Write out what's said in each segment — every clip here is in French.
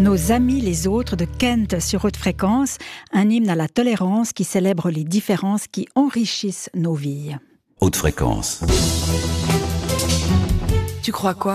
Nos amis les autres de Kent sur Haute Fréquence, un hymne à la tolérance qui célèbre les différences qui enrichissent nos vies. Haute Fréquence. Tu crois quoi ?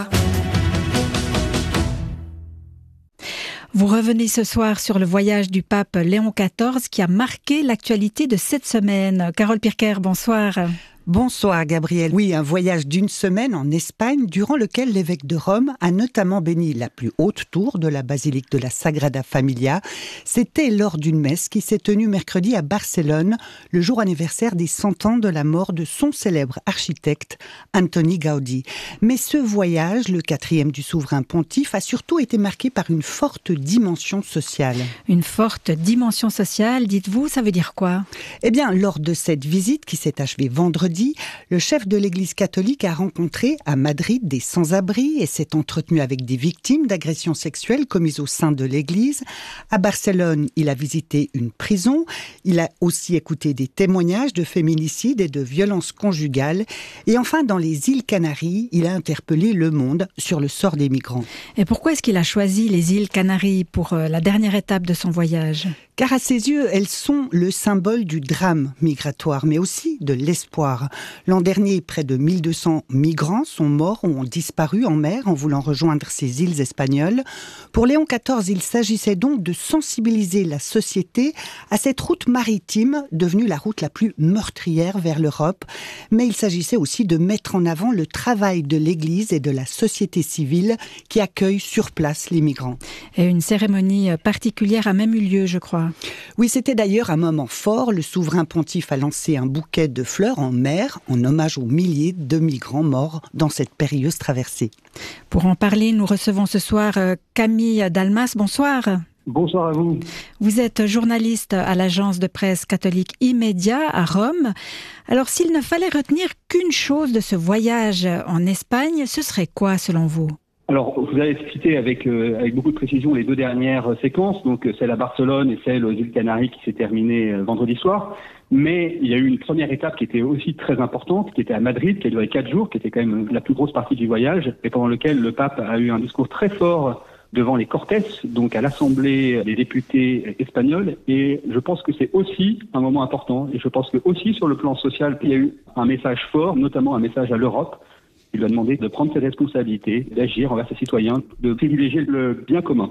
Vous revenez ce soir sur le voyage du pape Léon XIV qui a marqué l'actualité de cette semaine. Carole Pirker, bonsoir. Bonsoir Gabriel. Oui, un voyage d'une semaine en Espagne durant lequel l'évêque de Rome a notamment béni la plus haute tour de la basilique de la Sagrada Familia. C'était lors d'une messe qui s'est tenue mercredi à Barcelone, le jour anniversaire des 100 ans de la mort de son célèbre architecte Antoni Gaudí. Mais ce voyage, le 4e du souverain pontife, a surtout été marqué par une forte dimension sociale. Une forte dimension sociale, dites-vous, ça veut dire quoi ? Eh bien, lors de cette visite qui s'est achevée vendredi, le chef de l'Église catholique a rencontré à Madrid des sans-abri et s'est entretenu avec des victimes d'agressions sexuelles commises au sein de l'Église. À Barcelone, il a visité une prison. Il a aussi écouté des témoignages de féminicides et de violences conjugales. Et enfin, dans les îles Canaries, il a interpellé le monde sur le sort des migrants. Et pourquoi est-ce qu'il a choisi les îles Canaries pour la dernière étape de son voyage ? Car à ses yeux, elles sont le symbole du drame migratoire, mais aussi de l'espoir. L'an dernier, près de 1200 migrants sont morts ou ont disparu en mer en voulant rejoindre ces îles espagnoles. Pour Léon XIV, il s'agissait donc de sensibiliser la société à cette route maritime, devenue la route la plus meurtrière vers l'Europe. Mais il s'agissait aussi de mettre en avant le travail de l'Église et de la société civile qui accueille sur place les migrants. Et une cérémonie particulière a même eu lieu, je crois. Oui, c'était d'ailleurs un moment fort. Le souverain pontife a lancé un bouquet de fleurs en mer en hommage aux milliers de migrants morts dans cette périlleuse traversée. Pour en parler, nous recevons ce soir Camille Dalmas. Bonsoir. Bonsoir à vous. Vous êtes journaliste à l'agence de presse catholique Immédiat à Rome. Alors, s'il ne fallait retenir qu'une chose de ce voyage en Espagne, ce serait quoi selon vous ? Alors, vous avez cité avec beaucoup de précision les deux dernières séquences, donc celle à Barcelone et celle aux îles Canaries qui s'est terminée vendredi soir. Mais il y a eu une première étape qui était aussi très importante, qui était à Madrid, qui a duré 4 jours, qui était quand même la plus grosse partie du voyage, et pendant lequel le pape a eu un discours très fort devant les Cortes, donc à l'Assemblée des députés espagnols. Et je pense que c'est aussi un moment important. Et je pense que aussi sur le plan social, il y a eu un message fort, notamment un message à l'Europe. Il lui a demandé de prendre ses responsabilités, d'agir envers ses citoyens, de privilégier le bien commun.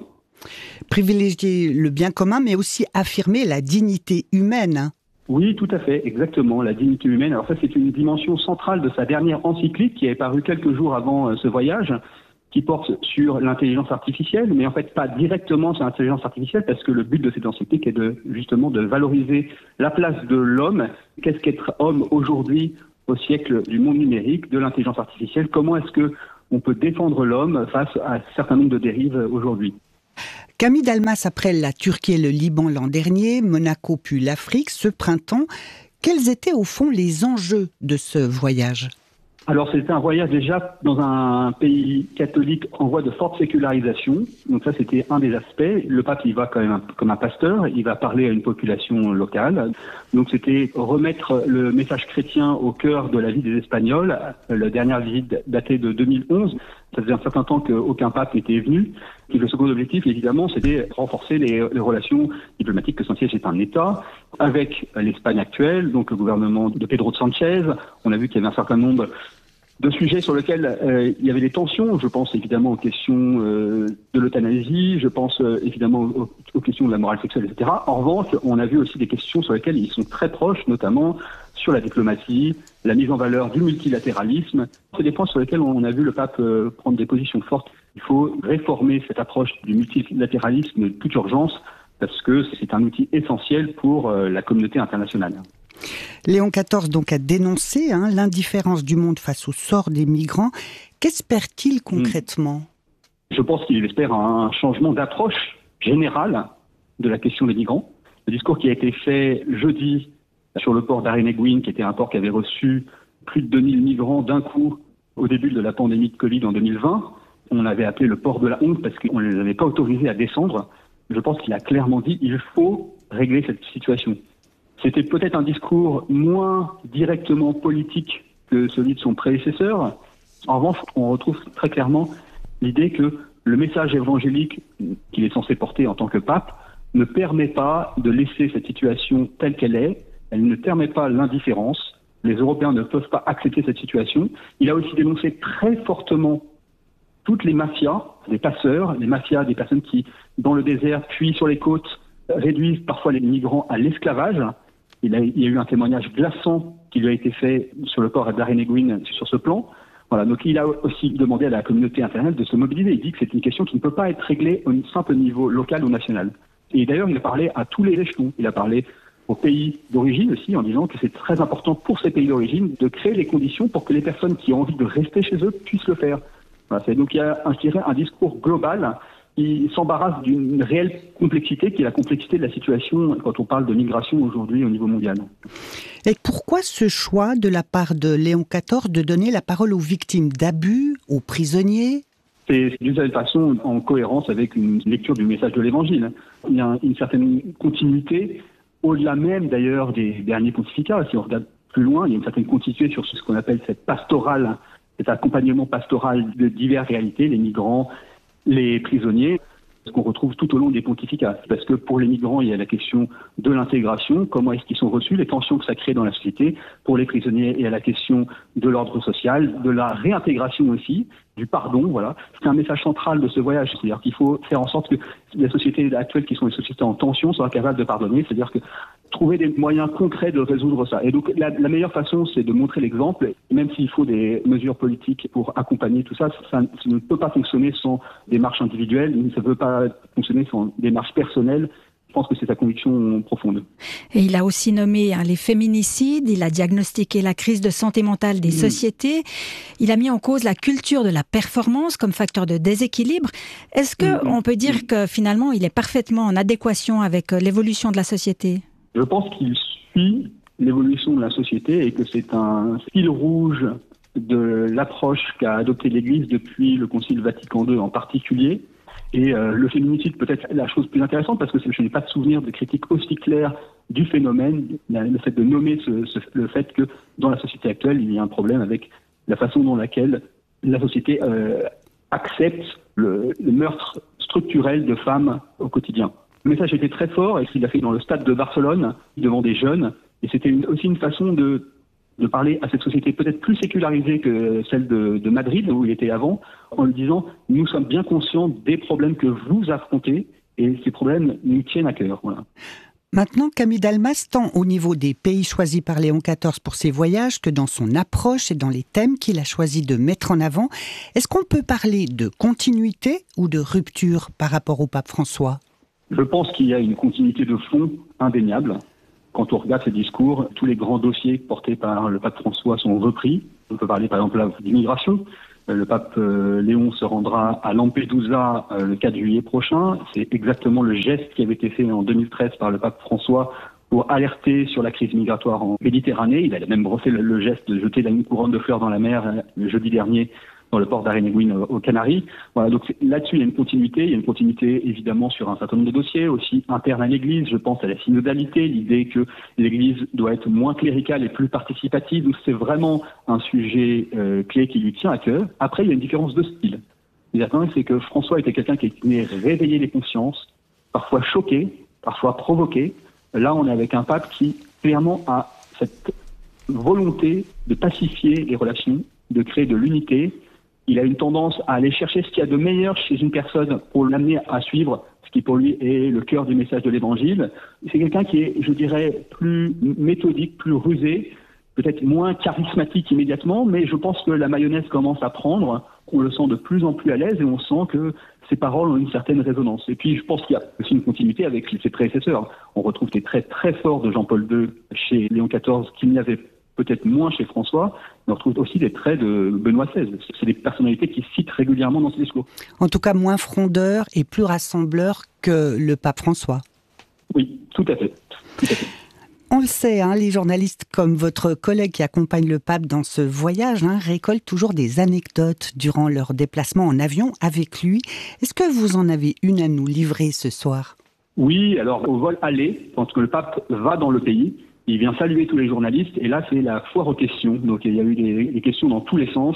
Privilégier le bien commun, mais aussi affirmer la dignité humaine. Oui, tout à fait, exactement, la dignité humaine. Alors ça, c'est une dimension centrale de sa dernière encyclique qui est parue quelques jours avant ce voyage, qui porte sur l'intelligence artificielle, mais en fait pas directement sur l'intelligence artificielle, parce que le but de cette encyclique est justement de valoriser la place de l'homme. Qu'est-ce qu'être homme aujourd'hui au siècle du monde numérique, de l'intelligence artificielle? Comment est-ce qu'on peut défendre l'homme face à un certain nombre de dérives aujourd'hui? Camille Dalmas, après la Turquie et le Liban l'an dernier, Monaco puis l'Afrique ce printemps, quels étaient au fond les enjeux de ce voyage ? Alors c'était un voyage déjà dans un pays catholique en voie de forte sécularisation. Donc ça c'était un des aspects. Le pape il va quand même comme un pasteur, il va parler à une population locale. Donc c'était remettre le message chrétien au cœur de la vie des Espagnols. La dernière visite datée de 2011. Ça faisait un certain temps qu'aucun pape n'était venu. Et le second objectif, évidemment, c'était renforcer les relations diplomatiques, que Sanchez est un État, avec l'Espagne actuelle, donc le gouvernement de Pedro Sanchez. On a vu qu'il y avait un certain nombre de sujets sur lesquels il y avait des tensions. Je pense évidemment aux questions de l'euthanasie, je pense évidemment aux questions de la morale sexuelle, etc. En revanche, on a vu aussi des questions sur lesquelles ils sont très proches, notamment sur la diplomatie, la mise en valeur du multilatéralisme. C'est des points sur lesquels on a vu le pape prendre des positions fortes. Il faut réformer cette approche du multilatéralisme de toute urgence, parce que c'est un outil essentiel pour la communauté internationale. Léon XIV donc a dénoncé l'indifférence du monde face au sort des migrants. Qu'espère-t-il concrètement ? Je pense qu'il espère un changement d'approche générale de la question des migrants. Le discours qui a été fait jeudi sur le port d'Areneguin, qui était un port qui avait reçu plus de 2000 migrants d'un coup au début de la pandémie de Covid en 2020. On l'avait appelé le port de la honte parce qu'on ne les avait pas autorisés à descendre. Je pense qu'il a clairement dit qu'il faut régler cette situation. C'était peut-être un discours moins directement politique que celui de son prédécesseur. En revanche, on retrouve très clairement l'idée que le message évangélique qu'il est censé porter en tant que pape ne permet pas de laisser cette situation telle qu'elle est. Elle ne permet pas l'indifférence. Les Européens ne peuvent pas accepter cette situation. Il a aussi dénoncé très fortement toutes les mafias, des passeurs, les mafias des personnes qui, dans le désert, puis sur les côtes, réduisent parfois les migrants à l'esclavage. Il y a eu un témoignage glaçant qui lui a été fait sur le port d'Arenegouin sur ce plan. Voilà, donc il a aussi demandé à la communauté internationale de se mobiliser. Il dit que c'est une question qui ne peut pas être réglée au simple niveau local ou national. Et d'ailleurs, il a parlé à tous les échelons. Il a parlé aux pays d'origine aussi, en disant que c'est très important pour ces pays d'origine de créer les conditions pour que les personnes qui ont envie de rester chez eux puissent le faire. Voilà, donc il y a, je dirais, un discours global qui s'embarrasse d'une réelle complexité, qui est la complexité de la situation quand on parle de migration aujourd'hui au niveau mondial. Et pourquoi ce choix de la part de Léon XIV de donner la parole aux victimes d'abus, aux prisonniers ? C'est d'une certaine façon en cohérence avec une lecture du message de l'Évangile. Il y a une certaine continuité, au-delà même d'ailleurs des derniers pontificats. Si on regarde plus loin, il y a une certaine continuité sur ce qu'on appelle cette pastorale, cet accompagnement pastoral de diverses réalités, les migrants, les prisonniers, ce qu'on retrouve tout au long des pontificats. Parce que pour les migrants, il y a la question de l'intégration, comment est-ce qu'ils sont reçus, les tensions que ça crée dans la société. Pour les prisonniers, il y a la question de l'ordre social, de la réintégration aussi, du pardon, voilà. C'est un message central de ce voyage, c'est-à-dire qu'il faut faire en sorte que les sociétés actuelles qui sont des sociétés en tension soient capables de pardonner, c'est-à-dire que trouver des moyens concrets de résoudre ça. Et donc la meilleure façon, c'est de montrer l'exemple, même s'il faut des mesures politiques pour accompagner tout ça, ça ne peut pas fonctionner sans démarche individuelle, ça ne peut pas fonctionner sans démarche personnelle. Je pense que c'est sa conviction profonde. Et il a aussi nommé les féminicides, il a diagnostiqué la crise de santé mentale des sociétés, il a mis en cause la culture de la performance comme facteur de déséquilibre. Est-ce qu'on peut dire que finalement il est parfaitement en adéquation avec l'évolution de la société ? Je pense qu'il suit l'évolution de la société et que c'est un fil rouge de l'approche qu'a adoptée l'Église depuis le Concile Vatican II en particulier. Et le féminicide peut être la chose plus intéressante parce que je n'ai pas de souvenir de critique aussi claire du phénomène, le fait de nommer le fait que dans la société actuelle, il y a un problème avec la façon dont laquelle la société accepte le meurtre structurel de femmes au quotidien. Le message était très fort et ce qu'il a fait dans le stade de Barcelone, devant des jeunes. Et c'était aussi une façon de parler à cette société peut-être plus sécularisée que celle de Madrid, où il était avant, en lui disant « Nous sommes bien conscients des problèmes que vous affrontez et ces problèmes nous tiennent à cœur. » Voilà. Maintenant, Camille Dalmas, tant au niveau des pays choisis par Léon XIV pour ses voyages que dans son approche et dans les thèmes qu'il a choisi de mettre en avant, est-ce qu'on peut parler de continuité ou de rupture par rapport au pape François ? Je pense qu'il y a une continuité de fond indéniable. Quand on regarde ces discours, tous les grands dossiers portés par le pape François sont repris. On peut parler par exemple d'immigration. Le pape Léon se rendra à Lampedusa le 4 juillet prochain. C'est exactement le geste qui avait été fait en 2013 par le pape François pour alerter sur la crise migratoire en Méditerranée. Il a même refait le geste de jeter une couronne de fleurs dans la mer le jeudi dernier dans le port d'Arenegouin aux Canaries. Voilà, donc là-dessus, il y a une continuité. Il y a une continuité, évidemment, sur un certain nombre de dossiers, aussi internes à l'Église. Je pense à la synodalité, l'idée que l'Église doit être moins cléricale et plus participative. Donc c'est vraiment un sujet clé qui lui tient à cœur. Après, il y a une différence de style. C'est que François était quelqu'un qui venait réveiller les consciences, parfois choquer, parfois provoquer. Là, on est avec un pape qui, clairement, a cette volonté de pacifier les relations, de créer de l'unité. Il a une tendance à aller chercher ce qu'il y a de meilleur chez une personne pour l'amener à suivre ce qui pour lui est le cœur du message de l'Évangile. C'est quelqu'un qui est, je dirais, plus méthodique, plus rusé, peut-être moins charismatique immédiatement, mais je pense que la mayonnaise commence à prendre, on le sent de plus en plus à l'aise et on sent que ses paroles ont une certaine résonance. Et puis je pense qu'il y a aussi une continuité avec ses prédécesseurs. On retrouve des traits très forts de Jean-Paul II chez Léon XIV qu'il n'y avait peut-être moins chez François, mais on retrouve aussi des traits de Benoît XVI. C'est des personnalités qui citent régulièrement dans ses discours. En tout cas, moins frondeur et plus rassembleur que le pape François. Oui, tout à fait. Tout à fait. On le sait, les journalistes comme votre collègue qui accompagne le pape dans ce voyage récoltent toujours des anecdotes durant leur déplacement en avion avec lui. Est-ce que vous en avez une à nous livrer ce soir ? Oui, alors au vol aller, quand le pape va dans le pays, il vient saluer tous les journalistes et là c'est la foire aux questions. Donc il y a eu des questions dans tous les sens.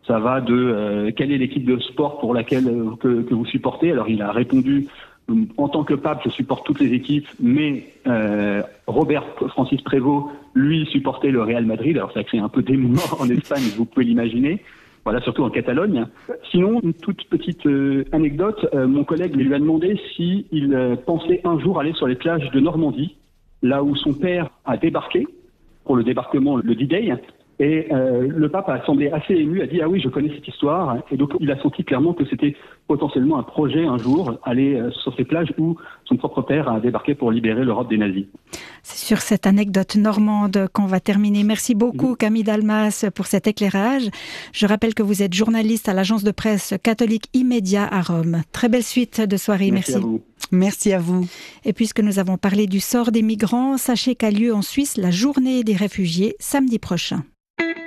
Ça va de quelle est l'équipe de sport pour laquelle que vous supportez. Alors il a répondu en tant que pape, je supporte toutes les équipes, mais Robert Francis Prévost, lui, supportait le Real Madrid. Alors ça a créé un peu d'émoi en Espagne, vous pouvez l'imaginer. Voilà, surtout en Catalogne. Sinon, une toute petite anecdote, mon collègue lui a demandé s'il pensait un jour aller sur les plages de Normandie, là où son père a débarqué pour le débarquement, le D-Day. Et le pape a semblé assez ému, a dit « Ah oui, je connais cette histoire ». Et donc, il a senti clairement que c'était potentiellement un projet un jour, aller sur ces plages où son propre père a débarqué pour libérer l'Europe des nazis. C'est sur cette anecdote normande qu'on va terminer. Merci beaucoup Camille Dalmas pour cet éclairage. Je rappelle que vous êtes journaliste à l'agence de presse catholique Immédiat à Rome. Très belle suite de soirée, merci. À vous. Merci à vous. Et puisque nous avons parlé du sort des migrants, sachez qu'a lieu en Suisse la journée des réfugiés samedi prochain.